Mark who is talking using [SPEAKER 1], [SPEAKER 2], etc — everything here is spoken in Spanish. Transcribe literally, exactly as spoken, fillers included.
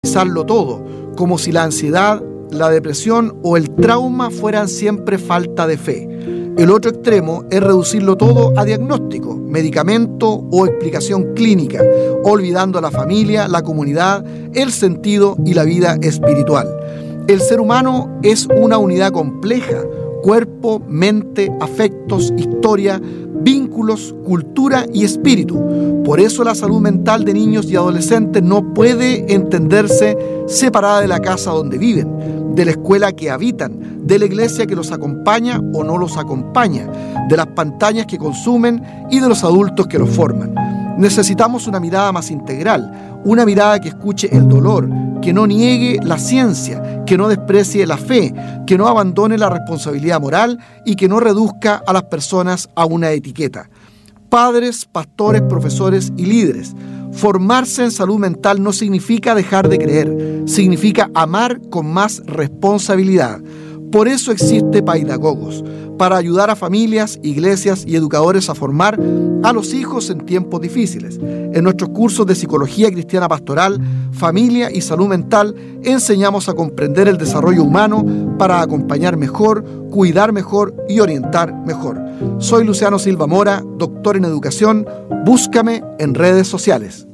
[SPEAKER 1] Revisarlo todo, como si la ansiedad, la depresión o el trauma fueran siempre falta de fe. El otro extremo es reducirlo todo a diagnóstico, medicamento o explicación clínica, olvidando a la familia, la comunidad, el sentido y la vida espiritual. El ser humano es una unidad compleja: cuerpo, mente, afectos, historia, vínculos, cultura y espíritu. Por eso la salud mental de niños y adolescentes no puede entenderse separada de la casa donde viven, de la escuela que habitan, de la iglesia que los acompaña o no los acompaña, de las pantallas que consumen y de los adultos que los forman. Necesitamos una mirada más integral, una mirada que escuche el dolor, que no niegue la ciencia, que no desprecie la fe, que no abandone la responsabilidad moral y que no reduzca a las personas a una etiqueta. Padres, pastores, profesores y líderes, formarse en salud mental no significa dejar de creer, significa amar con más responsabilidad. Por eso existe Paidagogos, para ayudar a familias, iglesias y educadores a formar a los hijos en tiempos difíciles. En nuestros cursos de Psicología Cristiana Pastoral, Familia y Salud Mental enseñamos a comprender el desarrollo humano para acompañar mejor, cuidar mejor y orientar mejor. Soy Luciano Silva Mora, doctor en educación. Búscame en redes sociales.